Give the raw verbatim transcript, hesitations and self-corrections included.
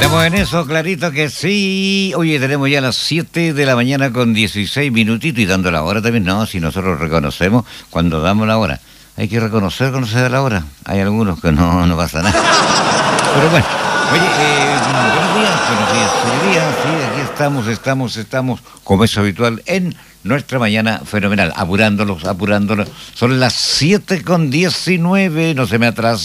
Estamos en eso, clarito que sí. Oye, tenemos ya las siete de la mañana con dieciséis minutitos y dando la hora también. No, si nosotros reconocemos cuando damos la hora. Hay que reconocer cuando se da la hora. Hay algunos que no, no pasa nada. Pero bueno, oye, eh, buenos días, buenos días, señorías. Sí, aquí estamos, estamos, estamos, como es habitual, en nuestra mañana fenomenal. Apurándolos, apurándolos. Son las siete con diecinueve, no se me atrasa.